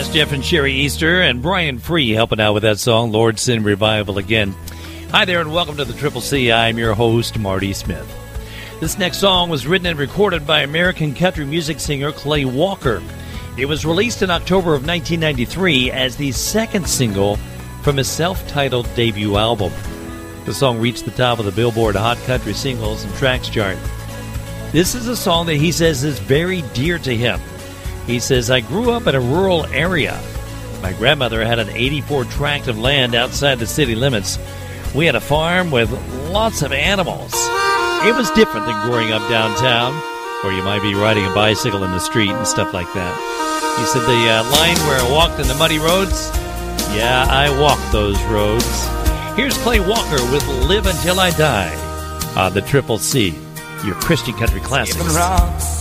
Yes, Jeff and Sherry Easter and Brian Free helping out with that song, Lord Send Revival Again. Hi there and welcome to the Triple C. I'm your host, Marty Smith. This next song was written and recorded by American country music singer Clay Walker. It was released in October of 1993 as the second single from his self-titled debut album. The song reached the top of the Billboard Hot Country Singles and Tracks chart. This is a song that he says is very dear to him. He says, I grew up in a rural area. My grandmother had an 84 tract of land outside the city limits. We had a farm with lots of animals. It was different than growing up downtown, where you might be riding a bicycle in the street and stuff like that. He said the line where I walked in the muddy roads, yeah, I walked those roads. Here's Clay Walker with Live Until I Die on the Triple C, your Christian country classics.